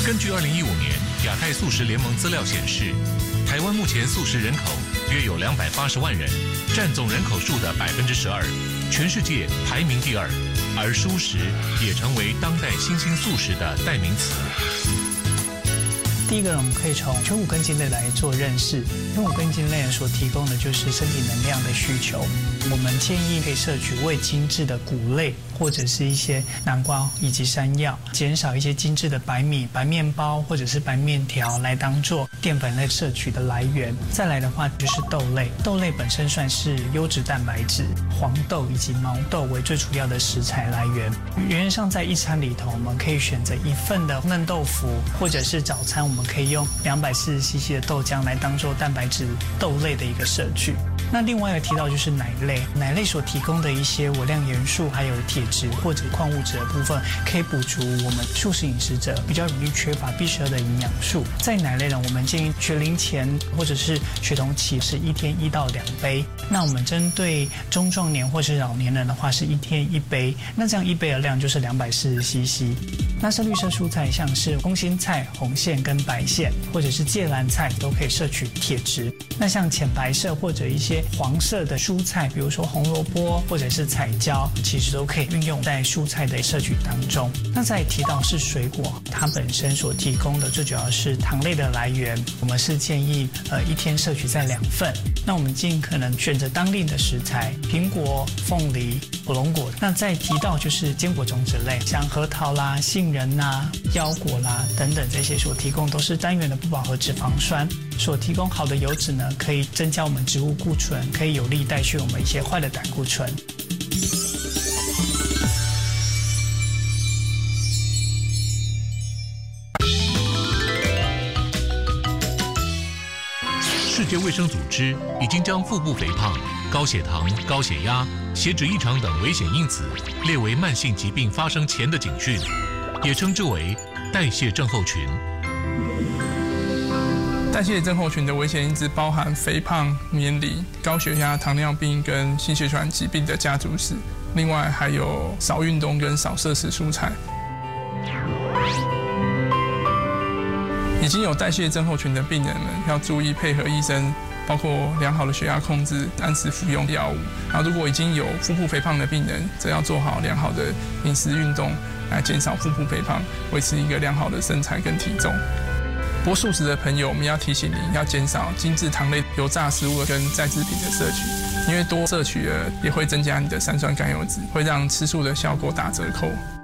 根据2015年亚太素食联盟资料显示，台湾目前素食人口约有280万人，占总人口数的12%，全世界排名第2，而蔬食也成为当代新兴素食的代名词。 第一个，我们可以从全5根茎类来做认识。全5根茎类所提供的就是身体能量的需求。我们建议可以摄取未精制的谷类，或者是一些南瓜以及山药，减少一些精致的白米、白面包或者是白面条来当做淀粉类摄取的来源。再来的话就是豆类，豆类本身算是优质蛋白质，黄豆以及毛豆为最主要的食材来源。原则上在一餐里头，我们可以选择1份的嫩豆腐，或者是早餐我们可以用240cc 的豆浆来当做蛋白质豆类的一个摄取。那另外一个提到就是奶类，奶类所提供的一些微量元素还有铁质或者矿物质的部分，可以补足我们素食饮食者比较容易缺乏必需的营养素。在奶类呢，我们建议学龄前或者是学童期是1天1到2杯。那我们针对中壮年或是老年人的话是1天1杯，那这样1杯的量就是240cc。那深绿色蔬菜像是空心菜、红线跟白线，或者是芥蓝菜都可以摄取铁质。那像浅白色或者一些黄色的蔬菜，比如说红萝卜或者是彩椒，其实都可以运用在蔬菜的摄取当中。那再提到是水果，它本身所提供的最主要是糖类的来源，我们是建议1天摄取在2份。那我们尽可能选择当令的食材，苹果、凤梨、火龙果。那再提到就是坚果种子类，像核桃啦、杏仁啦、腰果啦等等，这些所提供都是单元的不饱和脂肪酸，所提供好的油脂呢，可以增加我们植物固醇，可以有力带去我们一些坏的胆固醇。 世界卫生组织已经将腹部肥胖、高血糖、高血压、血脂异常等危险因子列为慢性疾病发生前的警讯，也称之为代谢症候群。 代谢症候群的危险因子包含肥胖、年龄、高血压、糖尿病跟心血管疾病的家族史，另外还有少运动跟少摄食蔬菜。已经有代谢症候群的病人们要注意配合医生，包括良好的血压控制、按时服用药物。然后如果已经有腹部肥胖的病人，则要做好良好的饮食运动，来减少腹部肥胖，维持一个良好的身材跟体重。不过素食的朋友，我们要提醒您要减少精致糖类、油炸食物跟再制品的摄取，因为多摄取了也会增加你的三酸甘油酯，会让吃素的效果打折扣。